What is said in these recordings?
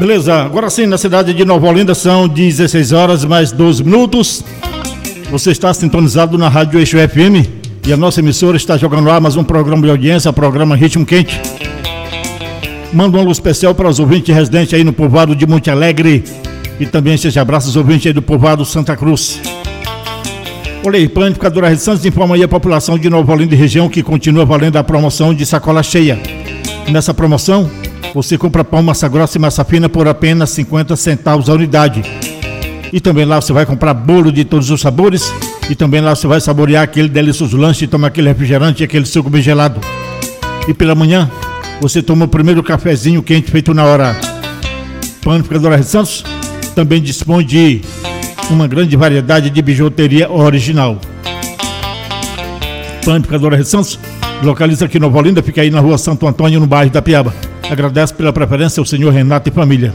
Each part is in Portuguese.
Beleza, agora sim, na cidade de Nova Olinda são 16 horas mais 12 minutos. Você está sintonizado na Rádio Eixo FM e a nossa emissora está jogando lá mais um programa de audiência, programa Ritmo Quente. Manda um alô especial para os ouvintes residentes aí no povoado de Monte Alegre e também seja abraço aos ouvintes aí do povoado Santa Cruz. Olha aí, Planificadora Rede Santos informa aí a população de Nova Olinda e região que continua valendo a promoção de sacola cheia. Nessa promoção, você compra pão, massa grossa e massa fina por apenas 50 centavos a unidade. E também lá você vai comprar bolo de todos os sabores e também lá você vai saborear aquele delicioso lanche e tomar aquele refrigerante e aquele suco bem gelado. E pela manhã, você toma o primeiro cafezinho quente feito na hora. Planificadora Rede Santos também dispõe de uma grande variedade de bijuteria original. Planificadora Rede Santos localiza aqui em Nova Olinda, fica aí na rua Santo Antônio, no bairro da Piaba. Agradece pela preferência ao senhor Renato e família.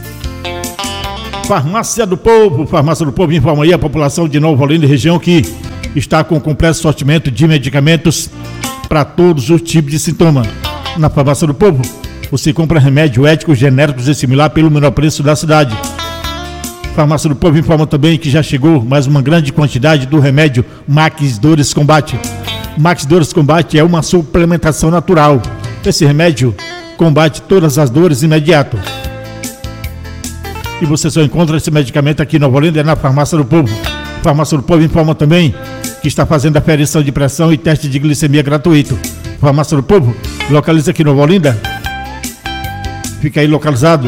Farmácia do Povo informa aí a população de Nova Olinda e região que está com completo sortimento de medicamentos para todos os tipos de sintoma. Na Farmácia do Povo, você compra remédio éticos, genéricos e similar pelo menor preço da cidade. Farmácia do Povo informa também que já chegou mais uma grande quantidade do remédio Max Dores Combate. Max Dores Combate é uma suplementação natural. Esse remédio combate todas as dores imediato. E você só encontra esse medicamento aqui em Nova Olinda, na Farmácia do Povo. Farmácia do Povo informa também que está fazendo aferição de pressão e teste de glicemia gratuito. Farmácia do Povo localiza aqui em Nova Olinda. Fica aí localizado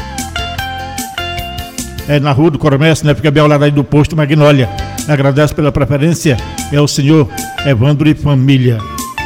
na Rua do Coromércio, né? Fica bem ao lado aí do posto Magnólia. Agradece pela preferência, é o senhor Evandro e família.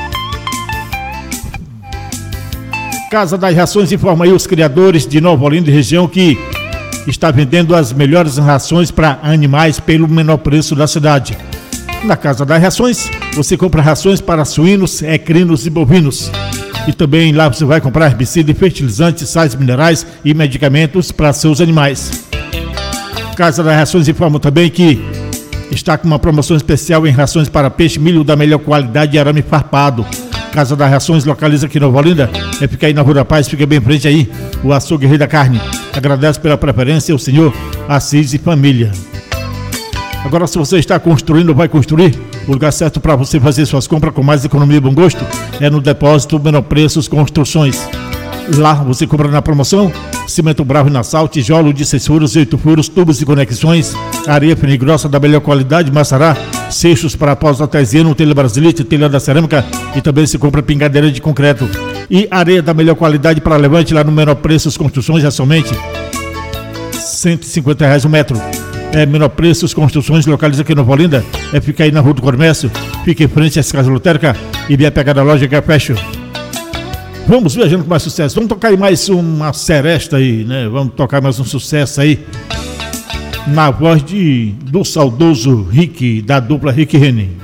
Casa das Rações informa aí os criadores de Nova Olinda e região que está vendendo as melhores rações para animais pelo menor preço da cidade. Na Casa das Rações, você compra rações para suínos, equinos e bovinos. E também lá você vai comprar herbicida, fertilizantes, sais minerais e medicamentos para seus animais. Casa das Rações informa também que está com uma promoção especial em rações para peixe, milho da melhor qualidade e arame farpado. Casa das Rações localiza aqui em Nova Olinda, fica aí na Rua da Paz, fica bem em frente aí, o açougue Rei da Carne. Agradece pela preferência o senhor Assis e família. Agora, se você está construindo ou vai construir, o lugar certo para você fazer suas compras com mais economia e bom gosto é no Depósito Menor Preços Construções. Lá você compra na promoção cimento bravo e nassau, tijolo de 6 furos, 8 furos, tubos e conexões, areia fina e grossa da melhor qualidade, maçará, seixos para pós artesiano, telha brasilite, telha da cerâmica e também se compra pingadeira de concreto. E areia da melhor qualidade para levante lá no Menor Preços Construções é somente R$150 o metro. Menor Preços Construções localiza aqui em Nova Olinda, fica aí na Rua do Comércio, fica em frente à Casa Lotérica e vem pegar a loja que é fecho. Vamos viajando com mais sucesso. Vamos tocar aí mais uma seresta aí, né? Vamos tocar mais um sucesso aí na voz do saudoso Rick, da dupla Rick e Rene.